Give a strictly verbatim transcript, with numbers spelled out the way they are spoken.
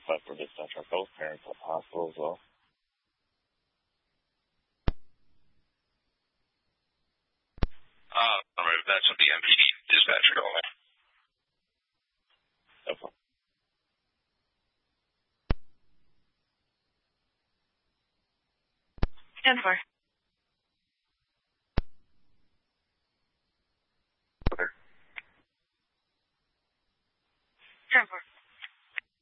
five for dispatch. Are both parents at the hospital as well? Uh, that should be M P D dispatcher going. Okay. ten four. Okay. ten four.